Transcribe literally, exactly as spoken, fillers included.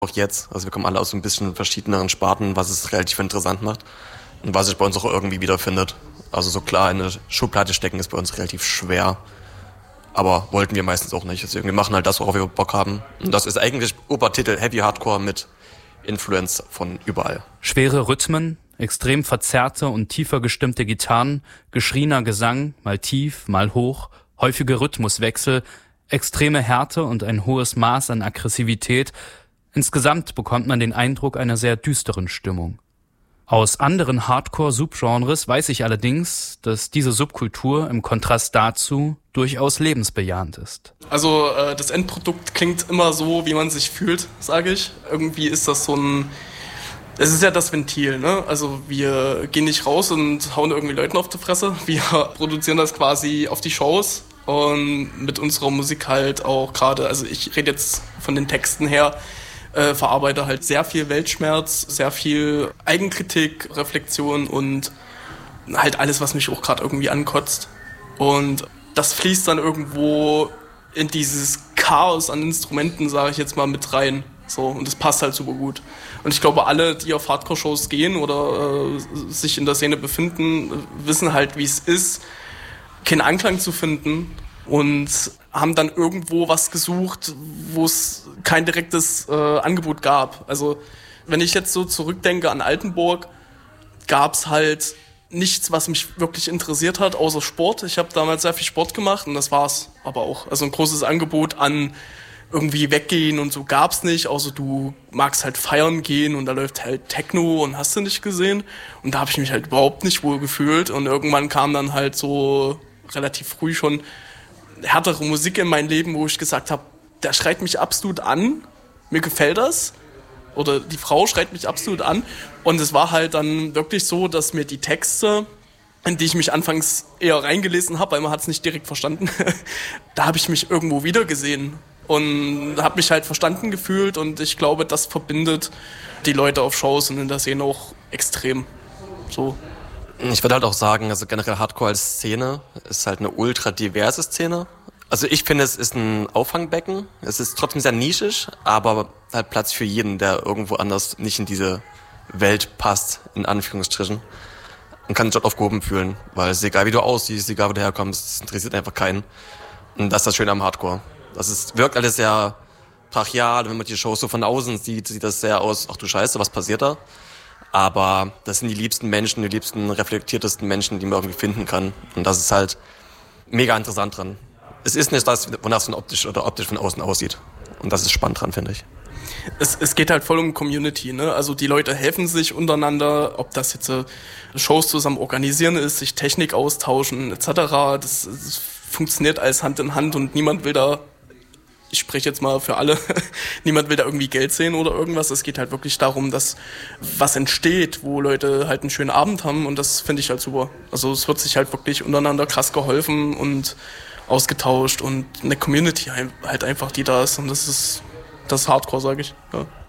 Auch jetzt, also wir kommen alle aus so ein bisschen verschiedeneren Sparten, was es relativ interessant macht und was sich bei uns auch irgendwie wiederfindet. Also so klar in eine Schublade stecken ist bei uns relativ schwer, aber wollten wir meistens auch nicht. Deswegen wir machen halt das, worauf wir Bock haben. Und das ist eigentlich Obertitel Heavy Hardcore mit Influence von überall. Schwere Rhythmen, extrem verzerrte und tiefer gestimmte Gitarren, geschriener Gesang, mal tief, mal hoch, häufige Rhythmuswechsel, extreme Härte und ein hohes Maß an Aggressivität. Insgesamt bekommt man den Eindruck einer sehr düsteren Stimmung. Aus anderen Hardcore-Subgenres weiß ich allerdings, dass diese Subkultur im Kontrast dazu durchaus lebensbejahend ist. Also äh, das Endprodukt klingt immer so, wie man sich fühlt, sage ich. Irgendwie ist das so ein... Es ist ja das Ventil, ne? Also wir gehen nicht raus und hauen irgendwie Leuten auf die Fresse. Wir produzieren das quasi auf die Shows und mit unserer Musik halt auch gerade, also ich rede jetzt von den Texten her, Äh, verarbeite halt sehr viel Weltschmerz, sehr viel Eigenkritik, Reflexion und halt alles, was mich auch gerade irgendwie ankotzt. Und das fließt dann irgendwo in dieses Chaos an Instrumenten, sage ich jetzt mal, mit rein. So, und das passt halt super gut. Und ich glaube, alle, die auf Hardcore-Shows gehen oder äh, sich in der Szene befinden, wissen halt, wie es ist, keinen Anklang zu finden und haben dann irgendwo was gesucht, wo es kein direktes äh, Angebot gab. Also wenn ich jetzt so zurückdenke an Altenburg, gab es halt nichts, was mich wirklich interessiert hat, außer Sport. Ich habe damals sehr viel Sport gemacht und das war's aber auch. Also ein großes Angebot an irgendwie weggehen und so gab's nicht, außer du magst halt feiern gehen und da läuft halt Techno und hast du nicht gesehen. Und da habe ich mich halt überhaupt nicht wohl gefühlt und irgendwann kam dann halt so relativ früh schon härtere Musik in mein Leben, wo ich gesagt habe, der schreit mich absolut an, mir gefällt das. Oder die Frau schreit mich absolut an. Und es war halt dann wirklich so, dass mir die Texte, in die ich mich anfangs eher reingelesen habe, weil man hat es nicht direkt verstanden, da habe ich mich irgendwo wiedergesehen und habe mich halt verstanden gefühlt. Und ich glaube, das verbindet die Leute auf Shows und in der Szene auch extrem. So. Ich würde halt auch sagen, also generell Hardcore als Szene ist halt eine ultra diverse Szene. Also ich finde, es ist ein Auffangbecken. Es ist trotzdem sehr nischig, aber halt Platz für jeden, der irgendwo anders nicht in diese Welt passt, in Anführungsstrichen. Und kann sich dort aufgehoben fühlen, weil es ist egal, wie du aussiehst, egal, wo du herkommst, es interessiert einfach keinen. Und das ist das Schöne am Hardcore. Das ist, wirkt alles sehr brachial. Wenn man die Shows so von außen sieht, sieht das sehr aus, ach du Scheiße, was passiert da? Aber das sind die liebsten Menschen, die liebsten, reflektiertesten Menschen, die man irgendwie finden kann. Und das ist halt mega interessant dran. Es ist nicht das, wonach es von optisch oder optisch von außen aussieht. Und das ist spannend dran, finde ich. Es, es geht halt voll um Community, ne? Also die Leute helfen sich untereinander, ob das jetzt äh, Shows zusammen organisieren ist, sich Technik austauschen et cetera. Das, das funktioniert alles Hand in Hand und niemand will da, ich spreche jetzt mal für alle, niemand will da irgendwie Geld sehen oder irgendwas. Es geht halt wirklich darum, dass was entsteht, wo Leute halt einen schönen Abend haben und das finde ich halt super. Also es wird sich halt wirklich untereinander krass geholfen und ausgetauscht und eine Community halt einfach, die da ist und das ist das ist Hardcore, sage ich. Ja.